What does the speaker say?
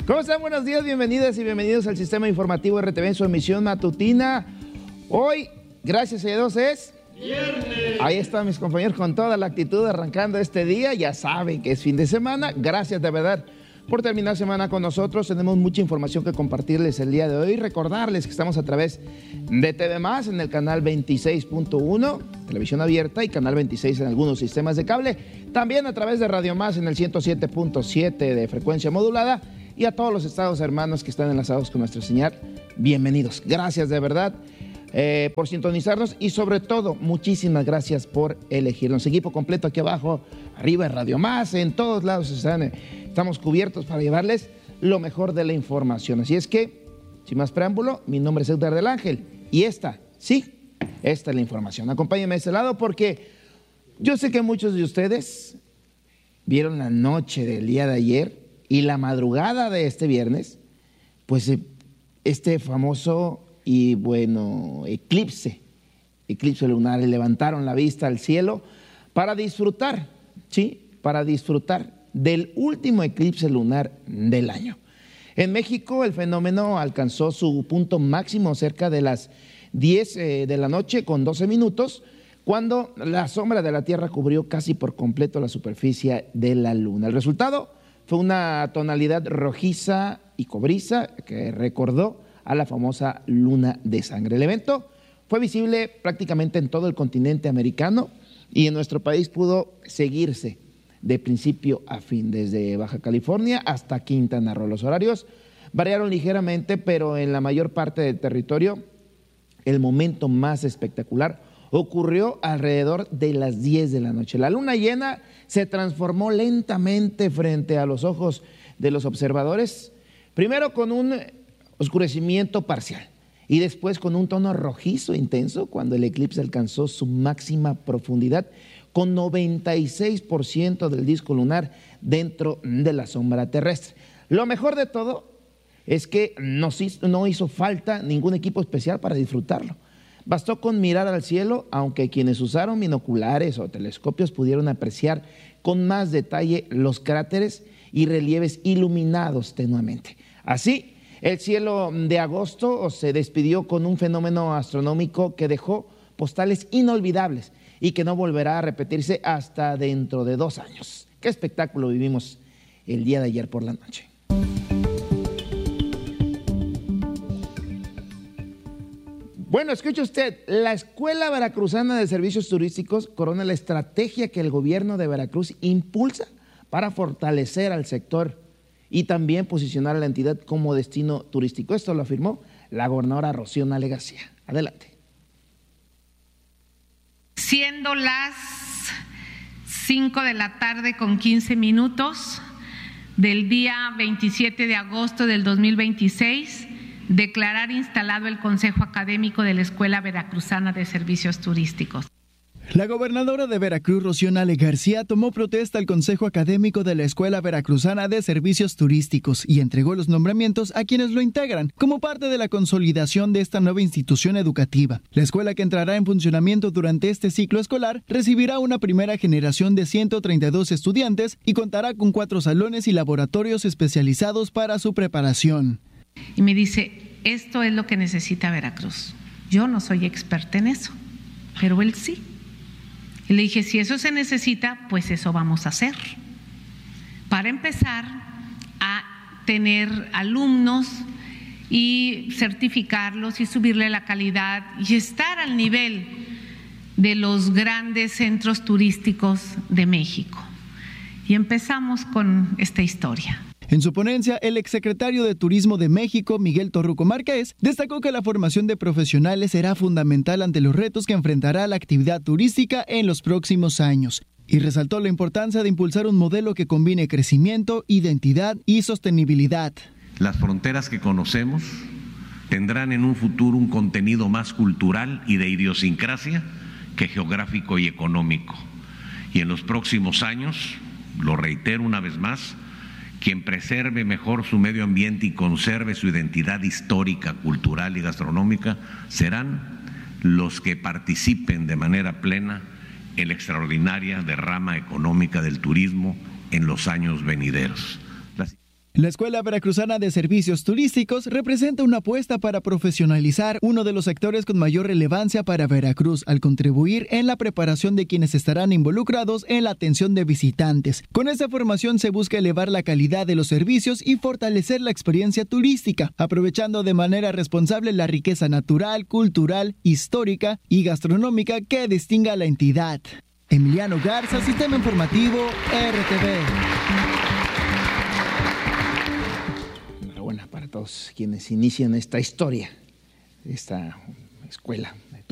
¿Cómo están? Buenos días, bienvenidas y bienvenidos al Sistema Informativo RTV en su emisión matutina. Hoy, gracias a Dios, es viernes. Ahí están mis compañeros con toda la actitud arrancando este día. Ya saben que es fin de semana. Gracias de verdad por terminar semana con nosotros. Tenemos mucha información que compartirles el día de hoy. Recordarles que estamos a través de TV Más en el canal 26.1, televisión abierta, y canal 26 en algunos sistemas de cable. También a través de Radio Más en el 107.7 de frecuencia modulada. Y a todos los estados hermanos que están enlazados con nuestra señal, bienvenidos. Gracias de verdad por sintonizarnos y sobre todo, muchísimas gracias por elegirnos. Equipo completo aquí abajo, arriba en Radio Más, en todos lados estamos cubiertos para llevarles lo mejor de la información. Así es que, sin más preámbulo, mi nombre es Edgar del Ángel y esta es la información. Acompáñenme a este lado porque yo sé que muchos de ustedes vieron la noche del día de ayer y la madrugada de este viernes, pues este famoso y bueno eclipse lunar, levantaron la vista al cielo para disfrutar, para disfrutar del último eclipse lunar del año. En México el fenómeno alcanzó su punto máximo cerca de las 10 de la noche con 12 minutos, cuando la sombra de la Tierra cubrió casi por completo la superficie de la Luna. El resultado fue una tonalidad rojiza y cobriza que recordó a la famosa luna de sangre. El evento fue visible prácticamente en todo el continente americano y en nuestro país pudo seguirse de principio a fin, desde Baja California hasta Quintana Roo. Los horarios variaron ligeramente, pero en la mayor parte del territorio el momento más espectacular ocurrió alrededor de las 10 de la noche. La luna llena se transformó lentamente frente a los ojos de los observadores, primero con un oscurecimiento parcial y después con un tono rojizo intenso cuando el eclipse alcanzó su máxima profundidad, con 96% del disco lunar dentro de la sombra terrestre. Lo mejor de todo es que no hizo falta ningún equipo especial para disfrutarlo. Bastó con mirar al cielo, aunque quienes usaron binoculares o telescopios pudieron apreciar con más detalle los cráteres y relieves iluminados tenuamente. Así, el cielo de agosto se despidió con un fenómeno astronómico que dejó postales inolvidables y que no volverá a repetirse hasta dentro de 2 años. ¿Qué espectáculo vivimos el día de ayer por la noche? Bueno, escuche usted, la Escuela Veracruzana de Servicios Turísticos corona la estrategia que el gobierno de Veracruz impulsa para fortalecer al sector y también posicionar a la entidad como destino turístico. Esto lo afirmó la gobernadora Rocío Nale García. Adelante. Siendo las 5 de la tarde con 15 minutos del día 27 de agosto del 2026, declarar instalado el Consejo Académico de la Escuela Veracruzana de Servicios Turísticos. La gobernadora de Veracruz, Rocío Nale García, tomó protesta al Consejo Académico de la Escuela Veracruzana de Servicios Turísticos y entregó los nombramientos a quienes lo integran, como parte de la consolidación de esta nueva institución educativa. La escuela, que entrará en funcionamiento durante este ciclo escolar, recibirá una primera generación de 132 estudiantes y contará con 4 salones y laboratorios especializados para su preparación. Y me dice, esto es lo que necesita Veracruz. Yo no soy experta en eso, pero él sí. Y le dije, si eso se necesita, pues eso vamos a hacer. Para empezar a tener alumnos y certificarlos y subirle la calidad y estar al nivel de los grandes centros turísticos de México. Y empezamos con esta historia. En su ponencia, el exsecretario de Turismo de México, Miguel Torruco Márquez, destacó que la formación de profesionales será fundamental ante los retos que enfrentará la actividad turística en los próximos años, y resaltó la importancia de impulsar un modelo que combine crecimiento, identidad y sostenibilidad. Las fronteras que conocemos tendrán en un futuro un contenido más cultural y de idiosincrasia que geográfico y económico. Y en los próximos años, lo reitero una vez más, quien preserve mejor su medio ambiente y conserve su identidad histórica, cultural y gastronómica serán los que participen de manera plena en la extraordinaria derrama económica del turismo en los años venideros. La Escuela Veracruzana de Servicios Turísticos representa una apuesta para profesionalizar uno de los sectores con mayor relevancia para Veracruz al contribuir en la preparación de quienes estarán involucrados en la atención de visitantes. Con esta formación se busca elevar la calidad de los servicios y fortalecer la experiencia turística, aprovechando de manera responsable la riqueza natural, cultural, histórica y gastronómica que distinga a la entidad. Emiliano Garza, Sistema Informativo RTV. Para todos quienes inician esta historia, esta escuela.